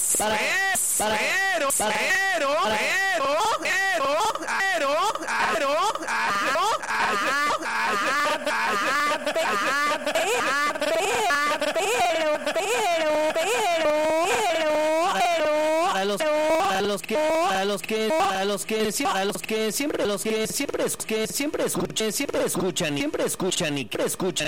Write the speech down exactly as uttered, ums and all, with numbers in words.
para, para, pero, para, pero, para, pero, pero, pero, pero, para los para los que para los que para los que para los que siempre los que siempre que siempre escuchen siempre escuchan y siempre escuchan y que escuchan